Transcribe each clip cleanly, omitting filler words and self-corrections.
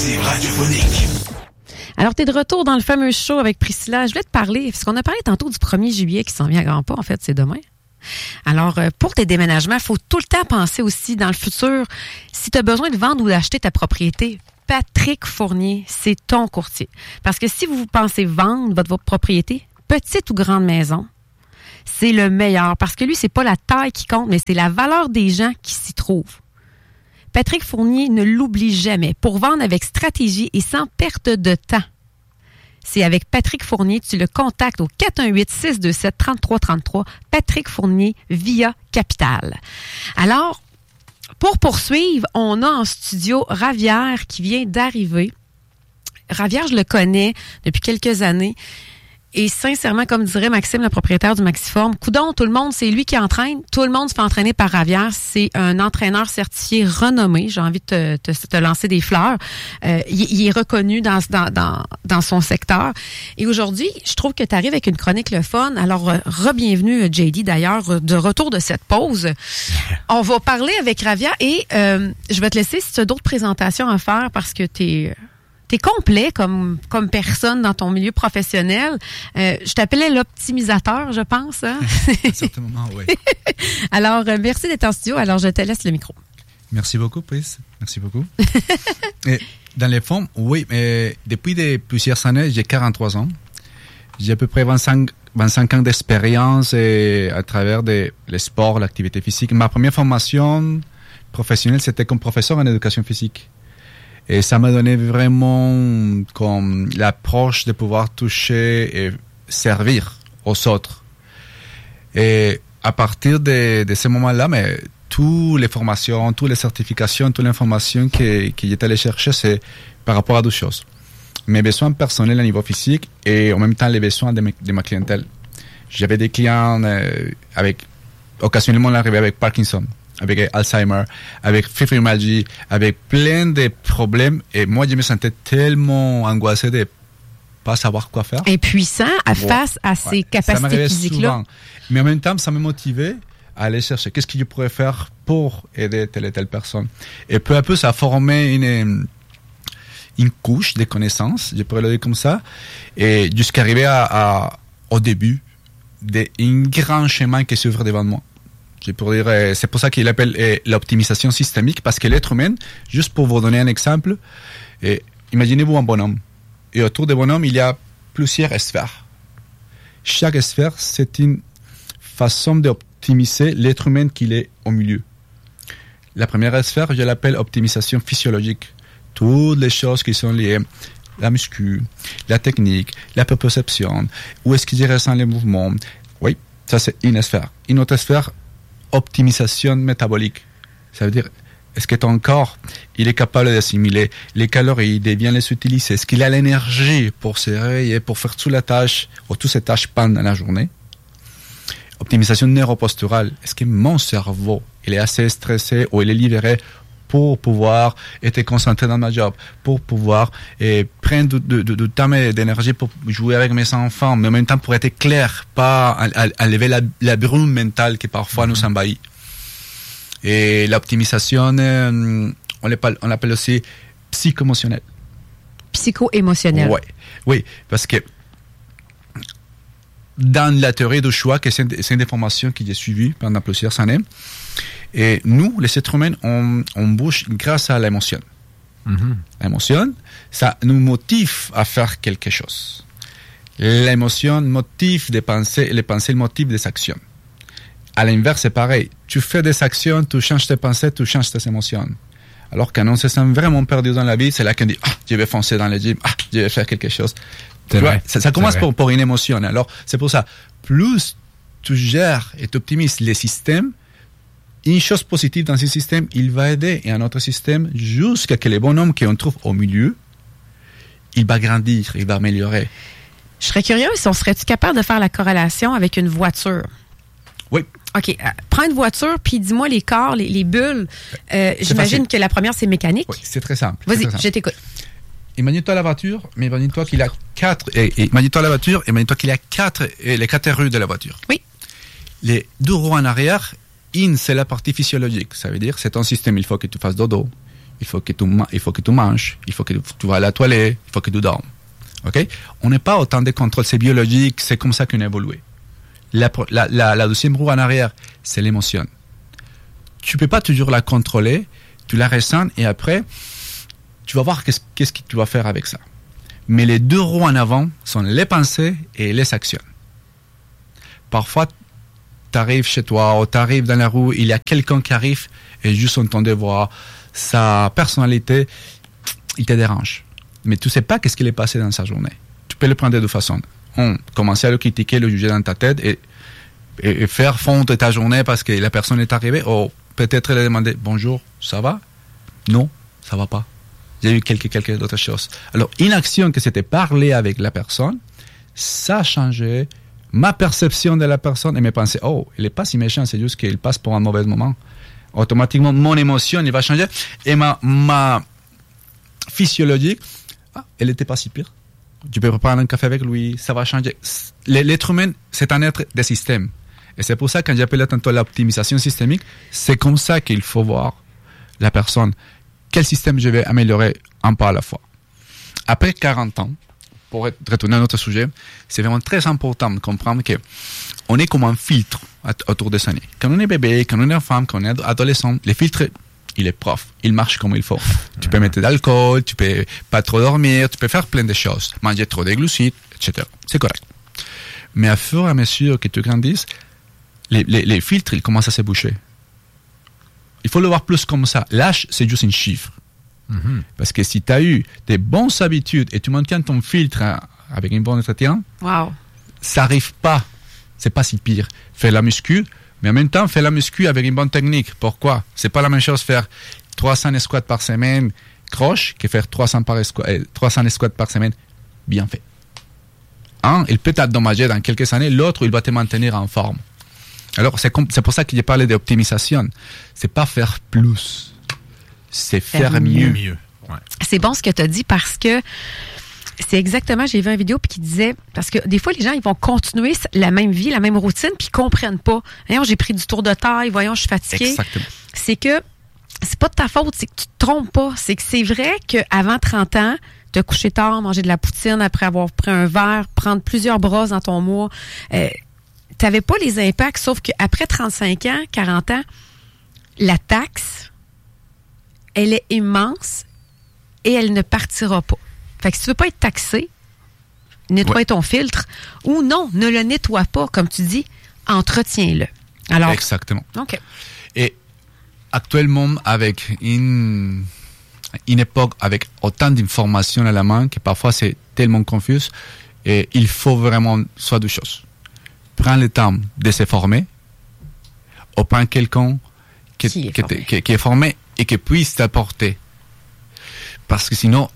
Alternative radiophonique. Alors, tu es de retour dans le fameux show avec Priscilla. Je voulais te parler, parce qu'on a parlé tantôt du 1er juillet qui s'en vient à grands pas. En fait, c'est demain. Alors, pour tes déménagements, il faut tout le temps penser aussi dans le futur, si tu as besoin de vendre ou d'acheter ta propriété, Patrick Fournier, c'est ton courtier. Parce que si vous pensez vendre votre propriété, petite ou grande maison, c'est le meilleur. Parce que lui, c'est pas la taille qui compte, mais c'est la valeur des gens qui s'y trouvent. Patrick Fournier ne l'oublie jamais. Pour vendre avec stratégie et sans perte de temps. C'est avec Patrick Fournier. Tu le contactes au 418-627-3333. Patrick Fournier via Capital. Alors, pour poursuivre, on a en studio Ravière qui vient d'arriver. Ravière, je le connais depuis quelques années. Et sincèrement, comme dirait Maxime, le propriétaire du Maxiform, coudonc, tout le monde, c'est lui qui entraîne. Tout le monde se fait entraîner par Ravière. C'est un entraîneur certifié renommé. J'ai envie de te lancer des fleurs. Il est reconnu dans son secteur. Et aujourd'hui, je trouve que tu arrives avec une chronique le fun. Alors, re-bienvenue, JD, d'ailleurs, de retour de cette pause. On va parler avec Ravière et je vais te laisser si tu as d'autres présentations à faire parce que t'es complet comme personne dans ton milieu professionnel. Je t'appelais l'optimisateur, je pense. Hein? Certainement, oui. Alors, merci d'être en studio. Alors, je te laisse le micro. Merci beaucoup, Pris. Merci beaucoup. Et dans les fonds, oui, mais depuis plusieurs années, j'ai 43 ans. J'ai à peu près 25 ans d'expérience à travers les sports, l'activité physique. Ma première formation professionnelle, c'était comme professeur en éducation physique. Et ça m'a donné vraiment comme l'approche de pouvoir toucher et servir aux autres. Et à partir de ce moment-là, mais toutes les formations, toutes les certifications, toute l'information que j'étais allé chercher, c'est par rapport à deux choses. Mes besoins personnels à niveau physique et en même temps les besoins de ma clientèle. J'avais des clients occasionnellement arrivés avec Parkinson, avec Alzheimer, avec fibromyalgie, avec plein de problèmes. Et moi, je me sentais tellement angoissé de pas savoir quoi faire. Impuissant face à ces capacités physiques-là. Souvent. Mais en même temps, ça me motivait à aller chercher qu'est-ce que je pourrais faire pour aider telle et telle personne. Et peu à peu, ça a formé une couche de connaissances, je pourrais le dire comme ça, et jusqu'à arriver au début d'un grand chemin qui s'ouvre devant moi. C'est pour ça qu'il appelle l'optimisation systémique, parce que l'être humain, juste pour vous donner un exemple, imaginez-vous un bonhomme. Et autour du bonhomme, il y a plusieurs sphères. Chaque sphère, c'est une façon d'optimiser l'être humain qu'il est au milieu. La première sphère, je l'appelle optimisation physiologique. Toutes les choses qui sont liées, la muscu, la technique, la perception, où est-ce qu'il ressent les mouvements. Oui, ça c'est une sphère. Une autre sphère, optimisation métabolique. Ça veut dire, est-ce que ton corps, il est capable d'assimiler les calories, de bien les utiliser? Est-ce qu'il a l'énergie pour se réveiller, pour faire toutes les tâches, ou toutes ces tâches pendant la journée? Optimisation neuroposturale. Est-ce que mon cerveau, il est assez stressé ou il est libéré pour pouvoir être concentré dans ma job, pour pouvoir prendre du temps et d'énergie pour jouer avec mes enfants, mais en même temps pour être clair, pas enlever la brume mentale qui parfois nous envahit. Et l'optimisation, on l'appelle aussi psycho-émotionnelle. Psycho-émotionnelle. Oui, parce que dans la théorie du choix, que c'est une des formations que j'ai suivies pendant plusieurs années, et nous, les êtres humains, on bouge grâce à l'émotion. Mm-hmm. L'émotion, ça nous motive à faire quelque chose. L'émotion motive des pensées, et les pensées motivent des actions. À l'inverse, c'est pareil. Tu fais des actions, tu changes tes pensées, tu changes tes émotions. Alors quand on se sent vraiment perdu dans la vie, c'est là qu'on dit « je vais foncer dans le gym, je vais faire quelque chose ». Ça commence pour une émotion. Alors, c'est pour ça, plus tu gères et tu optimises les systèmes, une chose positive dans ce système, il va aider un autre système jusqu'à que le bonhomme qu'on trouve au milieu, il va grandir, il va améliorer. Je serais curieuse, serais-tu capable de faire la corrélation avec une voiture? Oui. OK. Prends une voiture, puis dis-moi les corps, les bulles. J'imagine que la première, c'est mécanique. Oui, c'est très simple. Vas-y, je t'écoute. Imagine-toi la voiture, mais imagine-toi qu'il a imagine-toi la voiture, imagine-toi qu'il y a les quatre roues de la voiture. Oui. Les deux roues en arrière, c'est la partie physiologique. Ça veut dire, c'est ton système, il faut que tu fasses dodo, il faut que tu manges, il faut que tu vas à la toilette, il faut que tu dormes. Ok? On n'est pas autant de contrôles, c'est biologique, c'est comme ça qu'on a évolué. La deuxième roue en arrière, c'est l'émotion. Tu peux pas toujours la contrôler, tu la ressens et après, tu vas voir qu'est-ce que tu vas faire avec ça. Mais les deux roues en avant sont les pensées et les actions. Parfois, tu arrives chez toi ou tu arrives dans la rue, il y a quelqu'un qui arrive et juste on t'entend voir sa personnalité, il te dérange. Mais tu sais pas qu'est-ce qu'il est passé dans sa journée. Tu peux le prendre de deux façons. Commencer à le critiquer, le juger dans ta tête et faire fondre ta journée parce que la personne est arrivée, ou peut-être lui demander bonjour, ça va? Non, ça va pas. J'ai eu quelques d'autres choses. Alors, une action que c'était parler avec la personne, ça a changé ma perception de la personne et mes pensées. Oh, il est pas si méchant, c'est juste qu'il passe pour un mauvais moment. Automatiquement, mon émotion, il va changer et ma physiologie, elle était pas si pire. Tu peux prendre un café avec lui, ça va changer. L'être humain, c'est un être de système. Et c'est pour ça, quand j'appelais tantôt l'optimisation systémique, c'est comme ça qu'il faut voir la personne. Quel système je vais améliorer un pas à la fois. Après 40 ans, pour retourner à notre sujet, c'est vraiment très important de comprendre qu'on est comme un filtre autour des années. Quand on est bébé, quand on est femme, quand on est adolescent, les filtres, il est prof, il marche comme il faut. Tu peux mettre de l'alcool, tu peux pas trop dormir, tu peux faire plein de choses, manger trop de glucides, etc. C'est correct. Mais à fur et à mesure que tu grandis, les filtres, ils commencent à se boucher. Il faut le voir plus comme ça. L'âge, c'est juste un chiffre. Mm-hmm. Parce que si tu as eu des bonnes habitudes et tu maintiens ton filtre avec une bonne entretien, ça n'arrive pas. C'est pas si pire. Fais la muscu, mais en même temps, fais la muscu avec une bonne technique. Pourquoi? C'est pas la même chose faire 300 squats par semaine croche que faire 300 squats par semaine bien fait. Un, il peut t'endommager dans quelques années. L'autre, il va te maintenir en forme. Alors, c'est pour ça que j'ai parlé d'optimisation. C'est pas faire plus. C'est faire mieux. Ouais. C'est bon ce que tu as dit parce que c'est exactement, j'ai vu une vidéo qui disait, parce que des fois, les gens, ils vont continuer la même vie, la même routine, puis ils comprennent pas. Voyons, j'ai pris du tour de taille, voyons, je suis fatiguée. Exactement. C'est que, c'est pas de ta faute, c'est que tu te trompes pas. C'est que c'est vrai qu'avant 30 ans, te coucher tard, manger de la poutine après avoir pris un verre, prendre plusieurs brosses dans ton mois, t'avais pas les impacts, sauf qu'après 35 ans, 40 ans, la taxe, elle est immense et elle ne partira pas. Fait que si tu veux pas être taxé, nettoie ton filtre ou non, ne le nettoie pas, comme tu dis, entretiens-le. Alors, exactement. OK. Et actuellement, avec une époque avec autant d'informations à la main que parfois c'est tellement confus et il faut vraiment soit deux choses. Prends le temps de se former ou prends quelqu'un qui est formé et qui puisse t'apporter. Parce que sinon,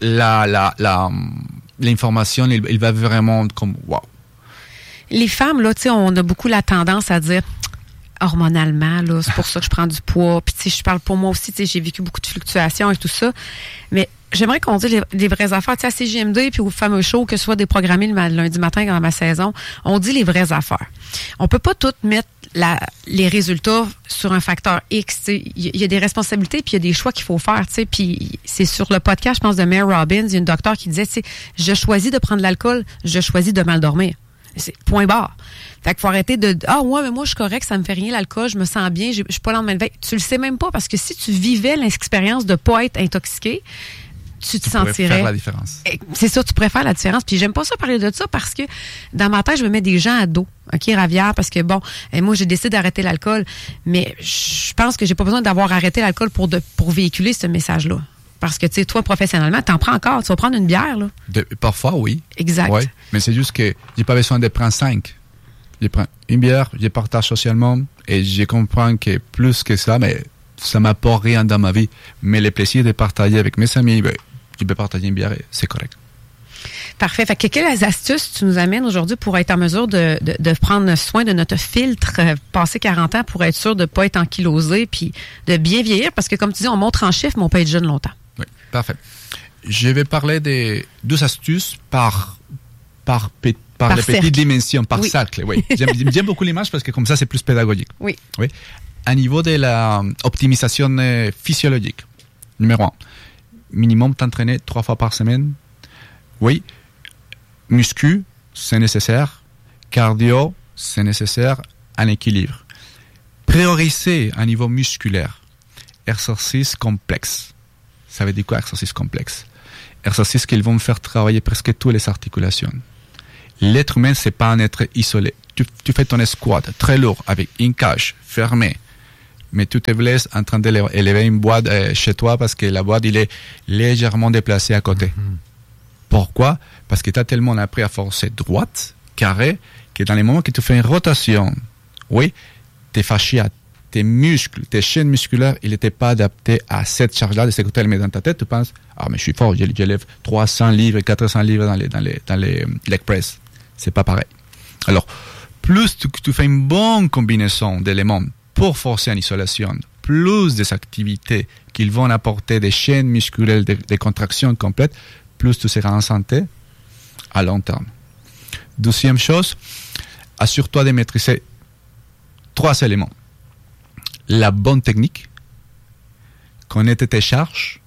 l'information, il va vraiment comme wow. Les femmes, là, tu sais, on a beaucoup la tendance à dire hormonalement, là, c'est pour ça que je prends du poids. Puis, tu sais, je parle pour moi aussi, tu sais, j'ai vécu beaucoup de fluctuations et tout ça. Mais j'aimerais qu'on dise les vraies affaires. Tu sais, à CJMD puis au fameux show, que ce soit déprogrammé le lundi matin dans ma saison, on dit les vraies affaires. On peut pas tout mettre les résultats sur un facteur X. Il y a des responsabilités puis il y a des choix qu'il faut faire. Puis c'est sur le podcast, je pense, de Mary Robbins, il y a une docteure qui disait, je choisis de prendre de l'alcool, je choisis de mal dormir. C'est point barre. Fait qu'il faut arrêter de ouais, mais moi je suis correct, ça me fait rien l'alcool, je me sens bien, je suis pas le lendemain de veille. Tu le sais même pas parce que si tu vivais l'expérience de pas être intoxiqué, tu te sentirais. Tu faire la différence. C'est ça, tu préfères la différence. Puis j'aime pas ça parler de ça parce que dans ma tête, je me mets des gens à dos, OK, Ravière, parce que bon, moi j'ai décidé d'arrêter l'alcool, mais je pense que j'ai pas besoin d'avoir arrêté l'alcool pour véhiculer ce message-là. Parce que, tu sais, toi, professionnellement, t'en prends encore. Tu vas prendre une bière, là. Parfois, oui. Exact. Ouais, mais c'est juste que j'ai pas besoin de prendre 5. Je prends une bière, je partage socialement et je comprends que plus que ça, mais ça m'apporte rien dans ma vie. Mais le plaisir de partager avec mes amis, je peux partager une bière et c'est correct. Parfait. Fait que quelles astuces tu nous amènes aujourd'hui pour être en mesure de prendre soin de notre filtre passé 40 ans pour être sûr de ne pas être ankylosé puis de bien vieillir? Parce que, comme tu dis, on montre en chiffres, mais on peut être jeune longtemps. Oui, parfait. Je vais parler des 2 astuces par les petites dimensions, par cercle. Oui. J'aime beaucoup l'image parce que comme ça, c'est plus pédagogique. Oui. À niveau de la optimisation physiologique, numéro 1. minimum t'entraîner 3 fois par semaine. Oui. Muscu, c'est nécessaire. Cardio, c'est nécessaire. Un équilibre. Prioriser un niveau musculaire. Exercice complexe. Ça veut dire quoi, exercice complexe? Exercices qui vont faire travailler presque toutes les articulations. L'être humain, c'est pas un être isolé. Tu fais ton squat très lourd avec une cage fermée, mais tu te blesses en train d'élever une boîte chez toi parce que la boîte, il est légèrement déplacée à côté. Pourquoi? Parce que tu as tellement appris à forcer droite, carré, que dans les moments que tu fais une rotation, oui, tes fascias, tes muscles, tes chaînes musculaires, ils n'étaient pas adaptés à cette charge-là de ce que tu le mets dans ta tête. Tu penses, mais je suis fort, j'élève 300 livres, 400 livres dans les leg press. C'est pas pareil. Alors, plus tu fais une bonne combinaison d'éléments pour forcer en isolation, plus des activités qui vont apporter des chaînes musculaires, des contractions complètes, plus tu seras en santé à long terme. Deuxième chose, assure-toi de maîtriser 3 éléments. La bonne technique, connaître tes charges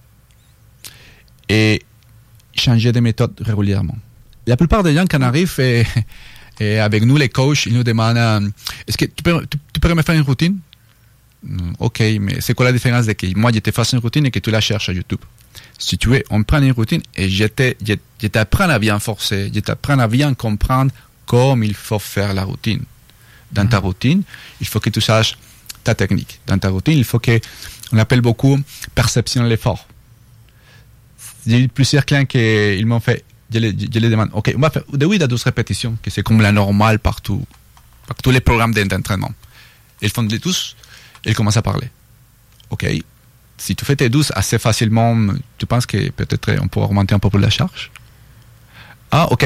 et changer de méthode régulièrement. La plupart des gens qui en arrivent et avec nous, les coachs, ils nous demandent est-ce que tu peux me faire une routine? Ok, mais c'est quoi la différence de que moi je te fasse une routine et que tu la cherches à YouTube? Si tu veux, on prend une routine et je t'apprends à bien forcer, je t'apprends à bien comprendre comment il faut faire la routine. Dans ta routine, il faut que tu saches ta technique. Dans ta routine, il faut on appelle beaucoup perception de l'effort. J'ai eu plusieurs clients qui ils m'ont fait, je les demande, ok, on va faire de 8 à 12 répétitions, que c'est comme la normale partout, par tous les programmes d'entraînement. Ils font les 12, ils commencent à parler. Ok, si tu fais tes 12 assez facilement, tu penses que peut-être on pourra augmenter un peu plus la charge? Ah, ok.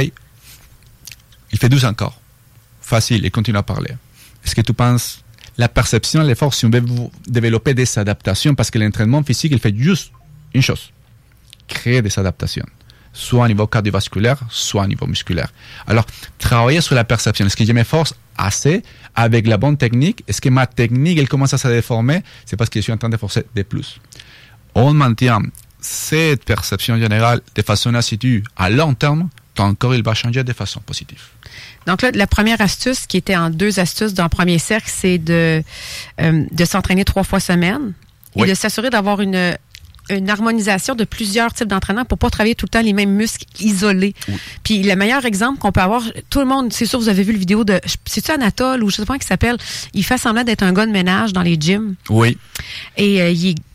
Il fait 12 encore. Facile, et continue à parler. Est-ce que tu penses la perception, l'effort, si on veut développer des adaptations, parce que l'entraînement physique, il fait juste une chose, créer des adaptations, soit au niveau cardiovasculaire, soit au niveau musculaire. Alors, travailler sur la perception. Est-ce que je m'efforce assez avec la bonne technique? Est-ce que ma technique, elle commence à se déformer? C'est parce que je suis en train de forcer de plus. On maintient cette perception générale de façon assidue à long terme, ton corps, il va changer de façon positive. Donc là, la première astuce, qui était en 2 astuces dans le premier cercle, c'est de s'entraîner 3 fois semaine et de s'assurer d'avoir une harmonisation de plusieurs types d'entraînement pour pas travailler tout le temps les mêmes muscles isolés. Oui. Puis le meilleur exemple qu'on peut avoir, tout le monde, c'est sûr, vous avez vu le vidéo de, c'est-tu Anatole ou je sais pas comment il s'appelle, il fait semblant d'être un gars de ménage dans les gyms. Oui. Et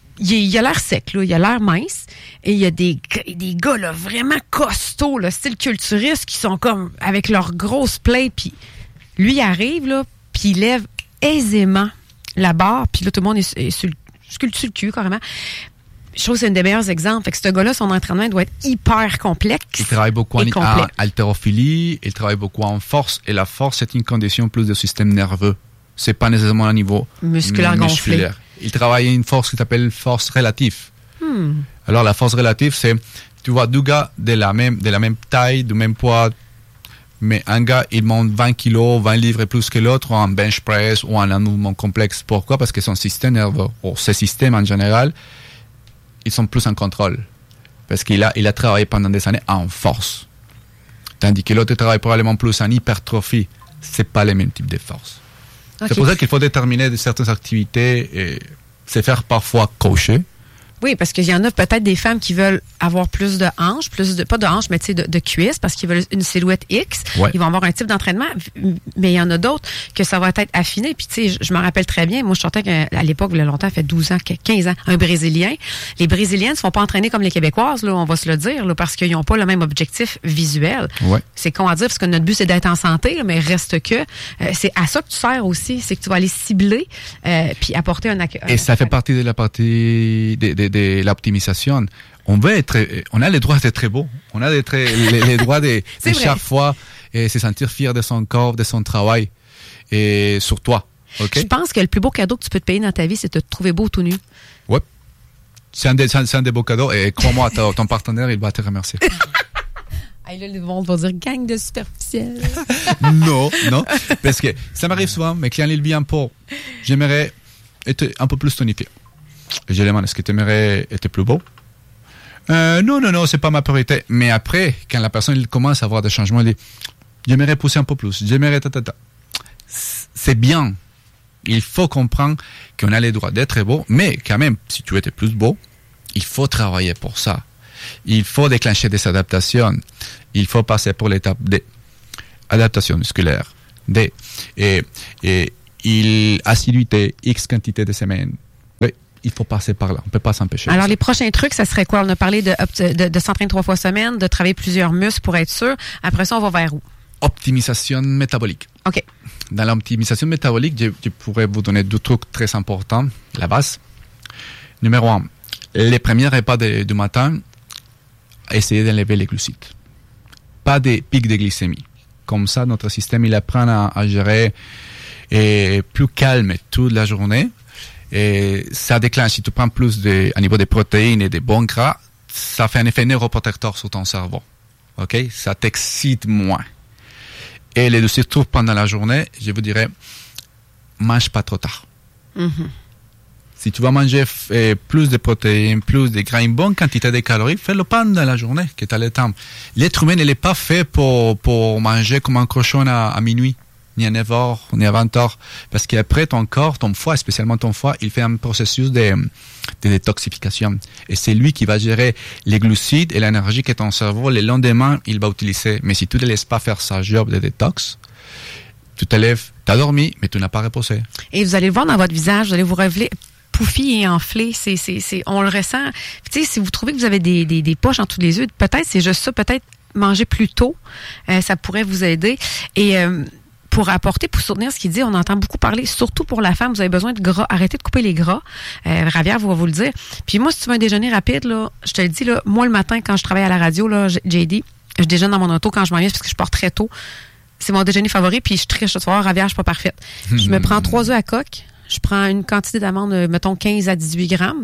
il a l'air sec, là, il a l'air mince. Et il y a des gars là, vraiment costauds, là, style culturiste, qui sont comme avec leurs grosses plates. Puis lui, il arrive, là, puis il lève aisément la barre. Puis là, tout le monde est sur le cul, carrément. Je trouve que c'est un des meilleurs exemples. Fait que ce gars-là, son entraînement doit être hyper complexe. Il travaille beaucoup en haltérophilie, il travaille beaucoup en force. Et la force, c'est une condition plus du système nerveux. C'est pas nécessairement un niveau musculaire. Gonflé. Il travaille une force qui s'appelle force relative. Alors, la force relative, c'est, tu vois, 2 gars de la même taille, du même poids, mais un gars, il monte 20 kilos, 20 livres plus que l'autre, en bench press ou en un mouvement complexe. Pourquoi? Parce que son système nerveux, ou ses systèmes en général, ils sont plus en contrôle. Parce qu'il a travaillé pendant des années en force. Tandis que l'autre travaille probablement plus en hypertrophie. C'est pas le même type de force. Okay. C'est pour ça qu'il faut déterminer certaines activités et se faire parfois coacher. Oui, parce qu'il y en a peut-être des femmes qui veulent avoir plus de hanches, pas de hanches, mais tu sais, de cuisses, parce qu'ils veulent une silhouette X. Ouais. Ils vont avoir un type d'entraînement, mais il y en a d'autres que ça va être affiné. Puis tu sais, je me rappelle très bien, moi je sortais qu'à l'époque, il y a longtemps, ça fait 12 ans, 15 ans, un Brésilien. Les Brésiliennes ne se font pas entraîner comme les Québécoises, là, on va se le dire, là, parce qu'ils n'ont pas le même objectif visuel. Ouais. C'est con à dire, parce que notre but, c'est d'être en santé, là, mais reste que c'est à ça que tu sers aussi, c'est que tu vas aller cibler puis apporter un accueil. Et ça fait partie de la partie de l'optimisation. On a le droit d'être très beau. On a les droits de chaque fois se sentir fier de son corps, de son travail et sur toi. Okay? Je pense que le plus beau cadeau que tu peux te payer dans ta vie, c'est de te trouver beau tout nu. Ouais. C'est un des beaux cadeaux et crois-moi, ton partenaire, il va te remercier. Là, le monde va dire gang de superficiels. Non. Parce que ça m'arrive souvent, mes clients, ils viennent pour, j'aimerais être un peu plus tonifié. Et je demande, est-ce que tu aimerais être plus beau? Non, c'est pas ma priorité. Mais après, quand la personne il commence à avoir des changements, il dit, j'aimerais pousser un peu plus, j'aimerais C'est bien. Il faut comprendre qu'on a le droit d'être beau, mais quand même, si tu étais plus beau, il faut travailler pour ça. Il faut déclencher des adaptations. Il faut passer pour l'étape des adaptations musculaires, assiduité, X quantité de semaines. Oui, il faut passer par là. On peut pas s'empêcher. Alors, les prochains trucs, ça serait quoi? On a parlé de s'entraîner 3 fois semaine, de travailler plusieurs muscles pour être sûr. Après ça, on va vers où? Optimisation métabolique. OK. Dans l'optimisation métabolique, je pourrais vous donner 2 trucs très importants. La base. Numéro 1, les premiers repas du matin, essayez d'enlever les glucides. Pas des pics de glycémie. Comme ça, notre système, il apprend à gérer et plus calme toute la journée. Et ça déclenche, si tu prends plus à niveau des protéines et des bons gras, ça fait un effet neuroprotecteur sur ton cerveau. OK? Ça t'excite moins. Et les 2 se trouvent pendant la journée, je vous dirais, mange pas trop tard. Mm-hmm. Si tu vas manger plus de protéines, plus de gras, une bonne quantité de calories, fais-le pendant la journée, que tu as le temps. L'être humain, il n'est pas fait pour manger comme un cochon à minuit, ni à 9h, ni à 20h. Parce qu'après, ton corps, ton foie, spécialement ton foie, il fait un processus de détoxification. Et c'est lui qui va gérer les glucides et l'énergie que ton cerveau, le lendemain, il va utiliser. Mais si tu ne laisses pas faire sa job de détox, tu te lèves, tu as dormi, mais tu n'as pas reposé. Et vous allez le voir dans votre visage, vous allez vous révéler pouffi et enflé, on le ressent. Tu sais, si vous trouvez que vous avez des poches en dessous des yeux, peut-être c'est juste ça, peut-être manger plus tôt, ça pourrait vous aider. Et pour soutenir ce qu'il dit, on entend beaucoup parler, surtout pour la femme, vous avez besoin de gras, arrêtez de couper les gras. Ravière va vous le dire. Puis moi, si tu veux un déjeuner rapide, là, je te le dis, là, moi le matin, quand je travaille à la radio, là, JD, je déjeune dans mon auto quand je m'en viens parce que je pars très tôt. C'est mon déjeuner favori, puis je triche ce soir, Ravière, je suis pas parfaite. Je me prends 3 œufs à coque. Je prends une quantité d'amandes, mettons 15 à 18 grammes.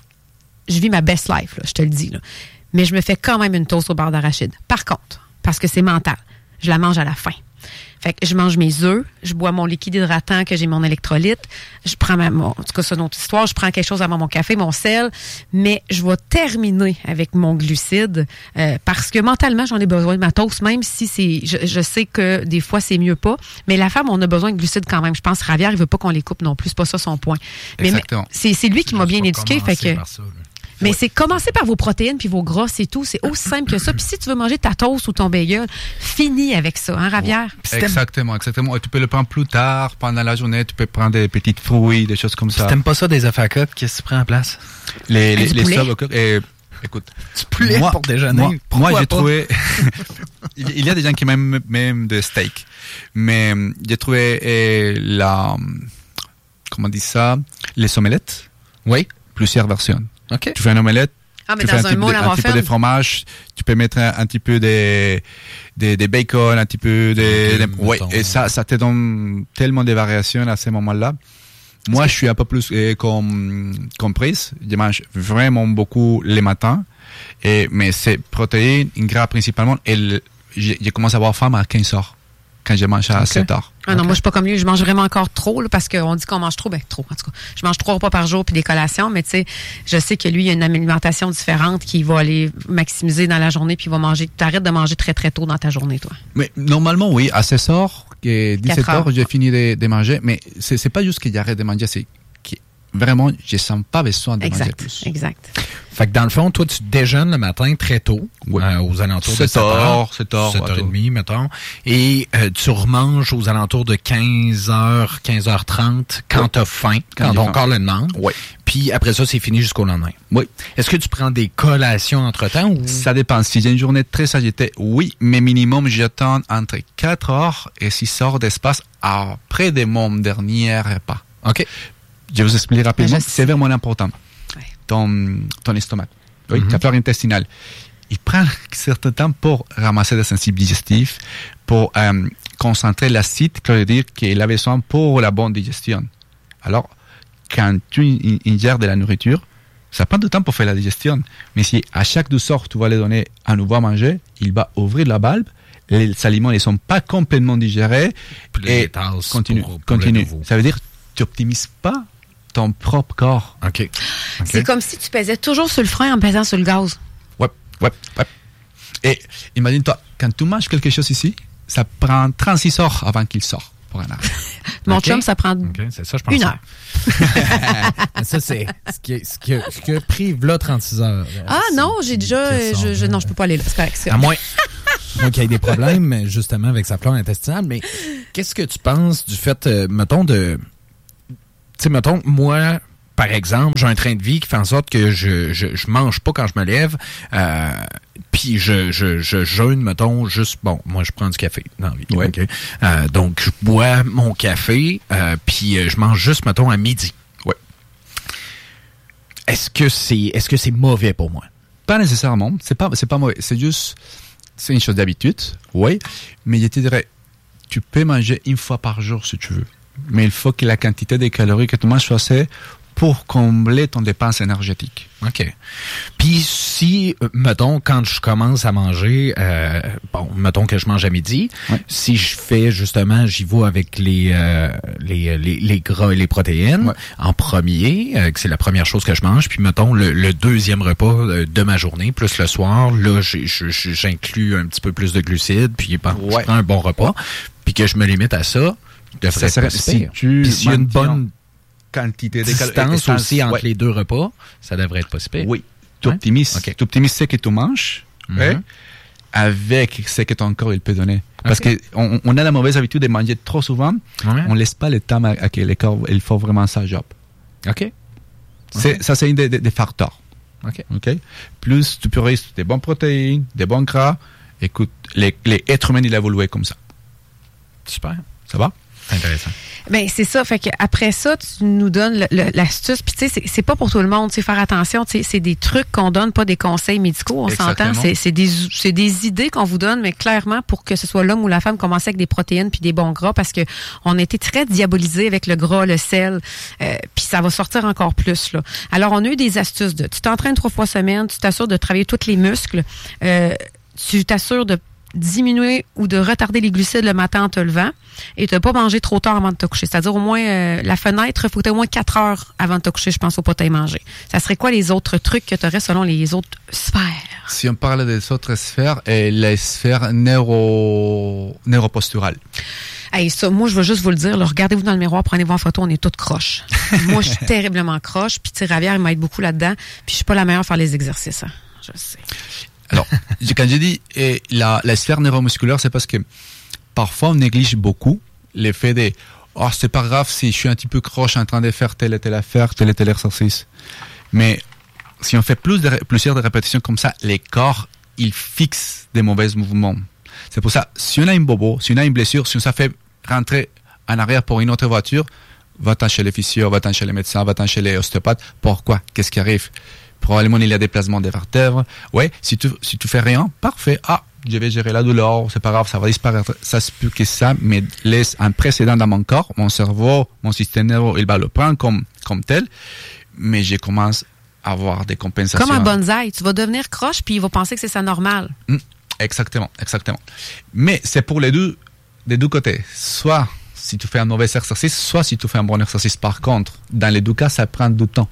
Je vis ma best life, là, je te le dis. Là. Mais je me fais quand même une toast au beurre d'arachide. Par contre, parce que c'est mental, je la mange à la fin. Fait que je mange mes œufs, je bois mon liquide hydratant que j'ai mon électrolyte, je prends en tout cas c'est une autre histoire, je prends quelque chose avant mon café, mon sel, mais je vais terminer avec mon glucide parce que mentalement j'en ai besoin de ma toast, même si je sais que des fois c'est mieux pas, mais la femme on a besoin de glucides quand même. Je pense Ravière il veut pas qu'on les coupe non plus, c'est pas ça son point. Exactement. Mais c'est lui qui m'a bien éduqué, fait que. Mais c'est commencer par vos protéines puis vos gras, c'est tout. C'est aussi simple que ça. Puis si tu veux manger ta toast ou ton bagel, finis avec ça, hein, Ravière? Exactement. Et tu peux le prendre plus tard, pendant la journée. Tu peux prendre des petits fruits, des choses comme ça. Si t'aimes pas ça des œufs à coque, qu'est-ce que tu prends en place? Les œufs à coque. Écoute. Du poulet pour déjeuner. Moi j'ai trouvé... il y a des gens qui m'aiment même de steak. Mais j'ai trouvé comment on dit ça? Les omelettes. Oui. Plusieurs versions. Okay. Tu fais une omelette, tu fais un petit peu de fromage, tu peux mettre un petit peu de bacon, un petit peu ouais, et ça te donne tellement de variations à ce moment-là. Moi, je suis un peu plus comprise. Je mange vraiment beaucoup les matins, mais c'est protéines, gras principalement, et je commence à avoir faim à 15 heures. Quand je mange à 7 heures. Ah non, moi, je suis pas comme lui. Je mange vraiment encore trop, là, parce qu'on dit qu'on mange trop. Ben, trop, en tout cas. Je mange 3 repas par jour puis des collations, mais tu sais, je sais que lui, il a une alimentation différente qui va aller maximiser dans la journée puis il va manger. Tu arrêtes de manger très, très tôt dans ta journée, toi. Mais normalement, oui. À 16 heures, 17 heures, j'ai fini de manger. Mais c'est pas juste que j'arrête de manger, c'est que vraiment, je sens pas besoin de manger plus. Exact. Fait que dans le fond, toi, tu déjeunes le matin très tôt, aux alentours de 7h. 7h30, mettons. Et tu remanges aux alentours de 15h, 15h30 quand t'as faim, quand ton corps le demande. Oui. Puis après ça, c'est fini jusqu'au lendemain. Oui. Est-ce que tu prends des collations entre-temps ou... Ça dépend. Si j'ai une journée très agitée, oui. Mais minimum, j'attends entre 4 heures et 6 heures d'espace après de mon dernier repas. OK. Je vais vous expliquer rapidement. C'est vraiment important. Ton estomac, ta flore intestinale, il prend un certain temps pour ramasser des enzymes digestifs, pour concentrer l'acide chlorhydrique qu'il a besoin pour la bonne digestion. Alors, quand tu ingères de la nourriture, ça prend du temps pour faire la digestion. Mais si à chaque 2 heures, tu vas les donner à nouveau à manger, il va ouvrir la valve, les aliments ne sont pas complètement digérés et continue. Ça veut dire que tu n'optimises pas ton propre corps. OK. C'est comme si tu pesais toujours sur le frein en pesant sur le gaz. Ouais. Et imagine-toi, quand tu manges quelque chose ici, ça prend 36 heures avant qu'il sorte pour un arrêt. Mon chum, ça prend c'est ça, je pense 1 heure. Ça, c'est ce qui a pris là 36 heures. Ah non, j'ai déjà... non, je peux pas aller là. C'est correct. À moins qu'il y ait des problèmes, justement, avec sa flore intestinale. Mais qu'est-ce que tu penses du fait, mettons, moi... Par exemple, j'ai un train de vie qui fait en sorte que je mange pas quand je me lève, puis je jeûne, mettons, juste, bon, moi je prends du café dans la vie. Ouais. Okay? Donc je bois mon café, puis je mange juste, mettons, à midi. Ouais. Est-ce que c'est mauvais pour moi? Pas nécessairement, c'est pas mauvais, c'est une chose d'habitude, oui, mais je te dirais, tu peux manger 1 fois par jour si tu veux, mais il faut que la quantité de calories que tu manges soit assez pour combler ton dépense énergétique. OK. Puis si, mettons, quand je commence à manger, mettons que je mange à midi, si je fais justement, j'y vais avec les gras et les protéines en premier, que c'est la première chose que je mange, puis mettons le deuxième repas de ma journée, plus le soir, là, j'inclus un petit peu plus de glucides, puis je prends un bon repas, puis que je me limite à ça, ça serait si tu puis s'il y a une bonne quantité de distance aussi entre les 2 repas, ça devrait être pas si pire. Oui. Tu optimises ce que tu manges avec ce que ton corps il peut donner. Parce que on a la mauvaise habitude de manger trop souvent. On laisse pas le temps à que le corps il faut vraiment sa job. OK. Ça, c'est un des facteurs. OK. Plus tu peux des bonnes protéines, des bons gras. Écoute, les êtres humains, ils évoluent comme ça. Super. Ça va? C'est intéressant. Ben c'est ça. Fait que après ça, tu nous donnes l'astuce. Puis tu sais, c'est pas pour tout le monde. Tu sais, faire attention. Tu sais, c'est des trucs qu'on donne, pas des conseils médicaux. On s'entend. C'est des idées qu'on vous donne, mais clairement pour que ce soit l'homme ou la femme commencer avec des protéines puis des bons gras, parce que on a été très diabolisés avec le gras, le sel. Puis ça va sortir encore plus là. Alors on a eu des astuces tu t'entraînes 3 fois semaine, tu t'assures de travailler tous les muscles, tu t'assures de diminuer ou de retarder les glucides le matin en te levant et de ne pas manger trop tard avant de te coucher. C'est-à-dire au moins la fenêtre, il faut que tu aies au moins 4 heures avant de te coucher, je pense, au pas t'aille manger. Ça serait quoi les autres trucs que tu aurais selon les autres sphères? Si on parle des autres sphères, la sphère neuroposturale. Hey, ça, moi, je veux juste vous le dire. Là, regardez-vous dans le miroir, prenez-vous en photo, on est toutes croches. Moi, je suis terriblement croche. Puis Ravière, il m'aide beaucoup là-dedans. Puis je suis pas la meilleure à faire les exercices. Hein. Je sais. Alors, quand j'ai dit la sphère neuromusculaire, c'est parce que parfois on néglige beaucoup l'effet de c'est pas grave si je suis un petit peu croche en train de faire telle et telle affaire, tel et tel exercice. Mais si on fait plusieurs de répétitions comme ça, les corps, ils fixent des mauvais mouvements. C'est pour ça, si on a une bobo, si on a une blessure, si on s'est fait rentrer en arrière pour une autre voiture, va-t'en chez les physios, va-t'en chez les médecins, va-t'en chez les ostéopathes. Pourquoi? Qu'est-ce qui arrive? Probablement il y a des déplacements des vertèbres. Ouais, si tu fais rien, parfait. Je vais gérer la douleur, c'est pas grave, ça va disparaître. Ça se peut que ça me laisse un précédent dans mon corps, mon cerveau, mon système nerveux, il va le prendre comme tel, mais je commence à avoir des compensations. Comme un bonsaï, tu vas devenir croche puis il va penser que c'est ça normal. Exactement. Mais c'est pour des deux côtés. Soit si tu fais un mauvais exercice, soit si tu fais un bon exercice. Par contre, dans les deux cas, ça prend du temps.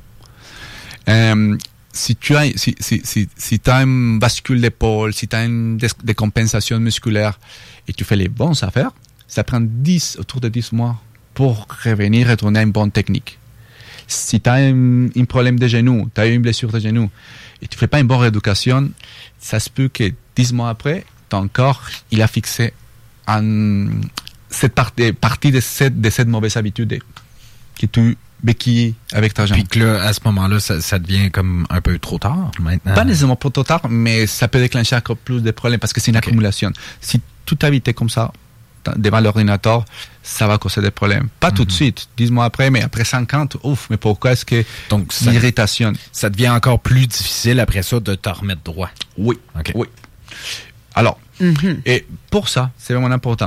Si tu as une bascule d'épaule, si tu as une décompensation musculaire et tu fais les bonnes affaires, ça prend autour de 10 mois pour revenir, retourner à une bonne technique. Si tu as un problème de genou, tu as une blessure de genou et tu fais pas une bonne rééducation, ça se peut que 10 mois après, ton corps, il a fixé cette partie de cette mauvaise habitude que tu béquille avec ta jambe. Puis que là, à ce moment-là, ça devient comme un peu trop tard maintenant. Pas nécessairement trop tard, mais ça peut déclencher encore plus de problèmes parce que c'est une accumulation. Si tout habité comme ça devant l'ordinateur, ça va causer des problèmes. Pas tout de suite, 10 mois après, mais après 50, mais pourquoi est-ce que l'irritation? Ça devient encore plus difficile après ça de te remettre droit. Oui. Alors, et pour ça, c'est vraiment important.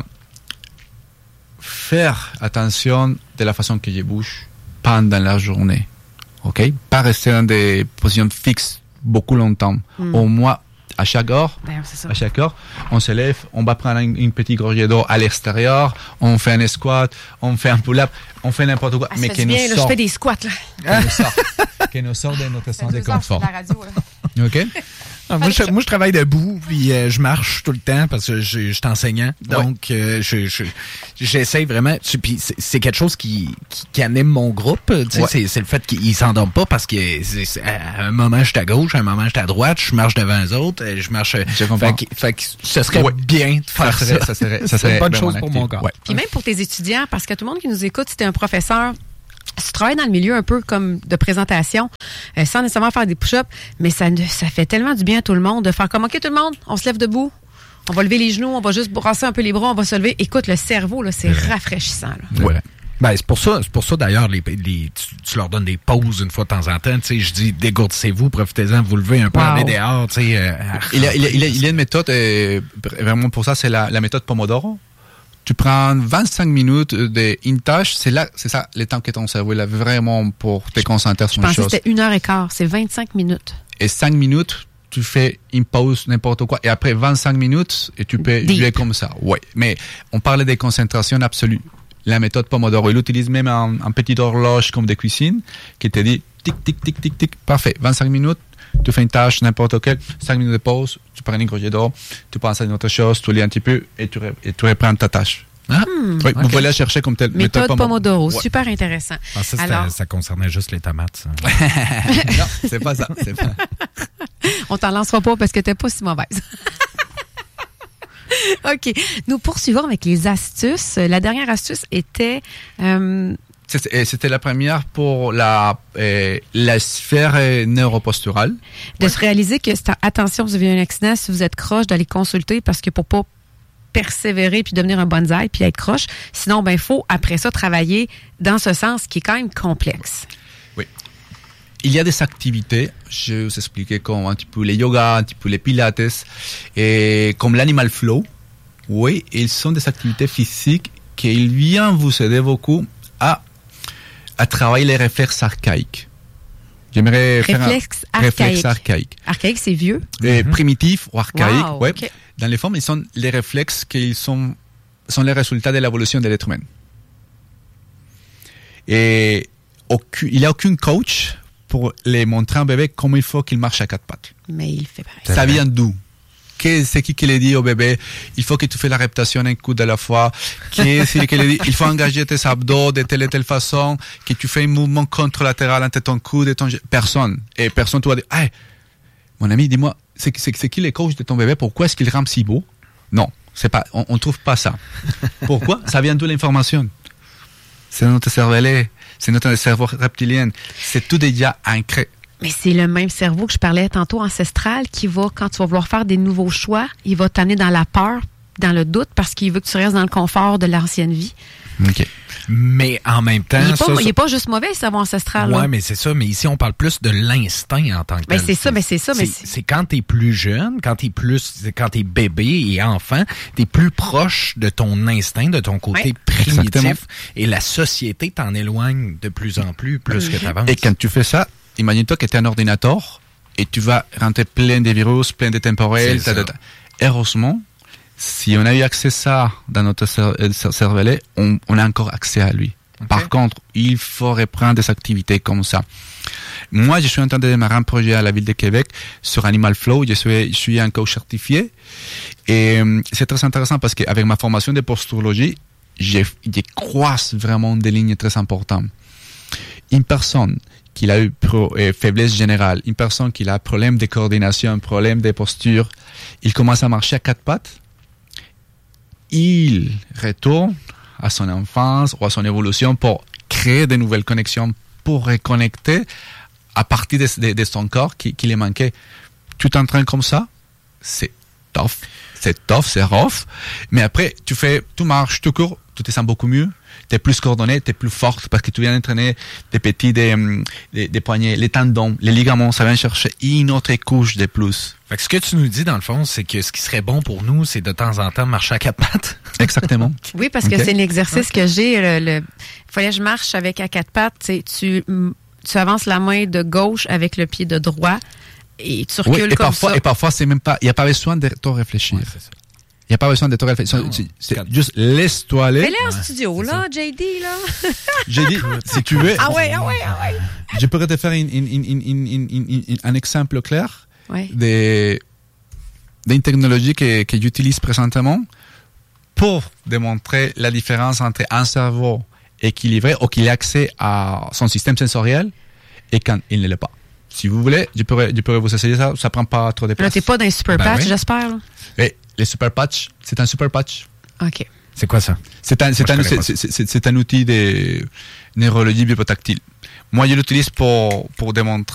Faire attention de la façon que je bouge pendant la journée, ok? Pas rester dans des positions fixes beaucoup longtemps. Au moins, à chaque heure, on se lève, on va prendre une petite gorgée d'eau à l'extérieur, on fait un squat, on fait un pull-up, on fait n'importe quoi, mais qui nous sort. Je fais des squats là. Qui nous sort de notre zone de confort. Ok? Moi, je travaille debout, puis je marche tout le temps parce que je suis enseignant. Donc, j'essaie vraiment. Puis c'est quelque chose qui anime mon groupe. C'est le fait qu'ils s'endorment pas parce que à un moment, je suis à gauche, à un moment, je suis à droite, je marche devant les autres, je marche. Fait que ce serait bien de faire ça. Ça serait une bonne chose pour mon corps. Ouais. Puis même pour tes étudiants, parce que tout le monde qui nous écoute, si t'es un professeur, si tu travailles dans le milieu un peu comme de présentation, sans nécessairement faire des push-ups, mais ça fait tellement du bien à tout le monde de faire comme, OK, tout le monde, on se lève debout, on va lever les genoux, on va juste brasser un peu les bras, on va se lever. Écoute, le cerveau, là, c'est rafraîchissant. Là. Ouais. Ben, c'est pour ça d'ailleurs, tu leur donnes des pauses une fois de temps en temps. Tu sais, je dis, dégourdissez-vous, profitez-en, vous levez un peu, allez dehors. Tu sais, il y a une méthode, vraiment pour ça, c'est la méthode Pomodoro. Tu prends 25 minutes d'une tâche, c'est ça le temps que ton cerveau il a vraiment pour te concentrer sur une chose. Je pensais que c'était 1h15, c'est 25 minutes. Et 5 minutes, tu fais une pause, n'importe quoi. Et après 25 minutes, et tu peux jouer comme ça. Ouais. Mais on parlait de concentration absolue. La méthode Pomodoro, il utilise même un petit horloge comme de cuisine qui te dit tic, tic, tic, tic, tic. Parfait. 25 minutes. Tu fais une tâche, n'importe quelle, 5 minutes de pause, tu prends une gorgée d'eau, tu penses à une autre chose, tu lis un petit peu et tu reprends ta tâche. Oui, okay. Vous pouvez la chercher comme telle méthode Pomodoro. Super intéressant. Ah, ça concernait juste les tomates. Ça. Non, c'est pas ça. On t'en lancera pas parce que t'es pas si mauvaise. OK. Nous poursuivons avec les astuces. La dernière astuce était... C'était la première pour la sphère neuroposturale. De se réaliser que, attention, vous avez un accident, si vous êtes croche, d'aller consulter parce que pour pas persévérer puis devenir un bonsaï puis être croche, sinon, il faut après ça travailler dans ce sens qui est quand même complexe. Oui. Il y a des activités, je vais vous expliquer comme un petit peu les yoga, un petit peu les pilates, et comme l'animal flow. Oui, ils sont des activités physiques qui viennent vous aider beaucoup à travailler les réflexes archaïques. J'aimerais faire un réflexe archaïque. Archaïque, c'est vieux? Primitif ou archaïque. Wow, ouais. Okay. Dans les formes, ils sont les réflexes qui sont les résultats de l'évolution de l'être humain. Et il n'y a aucun coach pour les montrer à un bébé comment il faut qu'il marche à 4 pattes. Mais il fait pareil. Ça vient d'où? C'est qui le dit au bébé? Il faut que tu fais la répétition un coup de la fois. C'est qui le dit? Il faut engager tes abdos de telle et telle façon, que tu fais un mouvement contralatéral entre ton coude et ton... Personne. Et personne te va dire, hey, mon ami, dis-moi, c'est qui le coach de ton bébé? Pourquoi est-ce qu'il rampe si beau? Non, c'est pas, on trouve pas ça. Pourquoi? Ça vient d'où l'information? C'est notre cervelet, c'est notre cerveau reptilien. C'est tout déjà ancré. Mais c'est le même cerveau que je parlais tantôt, ancestral, qui va, quand tu vas vouloir faire des nouveaux choix, il va t'amener dans la peur, dans le doute, parce qu'il veut que tu restes dans le confort de l'ancienne vie. OK. Mais en même temps... Il n'est pas juste mauvais, le cerveau ancestral. Oui, mais c'est ça. Mais ici, on parle plus de l'instinct en tant que tel. C'est quand t'es plus jeune, quand t'es bébé et enfant, t'es plus proche de ton instinct, de ton côté primitif. Exactement. Et la société t'en éloigne de plus en plus que t'avances. Et quand tu fais ça, imagine-toi que tu es un ordinateur et tu vas rentrer plein de virus, plein de temporels. Heureusement, si on a eu accès à ça dans notre cervelet, on a encore accès à lui. Okay. Par contre, il faut reprendre des activités comme ça. Moi, je suis en train de démarrer un projet à la ville de Québec sur Animal Flow. Je suis un coach certifié. Et c'est très intéressant parce qu'avec ma formation de posturologie, je croise vraiment des lignes très importantes. Une personne qui a eu faiblesse générale, une personne qui a un problème de coordination, un problème de posture, il commence à marcher à 4 pattes, il retourne à son enfance ou à son évolution pour créer de nouvelles connexions, pour reconnecter à partir de son corps qui lui manquait. Tu t'entraînes comme ça, c'est tough, c'est rough, mais après, tu marches, tu cours, tu te sens beaucoup mieux. T'es plus coordonné, t'es plus forte parce que tu viens d'entraîner des petits des poignets, les tendons, les ligaments, ça vient chercher une autre couche de plus. Fait que ce que tu nous dis dans le fond, c'est que ce qui serait bon pour nous, c'est de temps en temps marcher à 4 pattes. Exactement. Oui, parce que c'est l'exercice que j'ai. Il fallait que je marche avec à 4 pattes. Tu avances la main de gauche avec le pied de droit et tu recules comme ça. Et parfois, c'est même pas, il n'y a pas besoin de trop réfléchir. Ouais, c'est ça. Il n'y a pas besoin de te réfléchir. C'est juste laisse-toi aller. Fais-le en studio, là, JD, là. JD, si tu veux. Ah ouais. Je pourrais te faire un exemple clair. d'une technologie que j'utilise présentement pour démontrer la différence entre un cerveau équilibré ou qui a accès à son système sensoriel et quand il ne l'est pas. Si vous voulez, je pourrais vous essayer ça. Ça prend pas trop de place. Là, t'es pas dans les super patch, j'espère. Là. Et les super patch, c'est un super patch. OK. C'est quoi ça? C'est un outil de neurologie biotactile. Moi, je l'utilise pour démontrer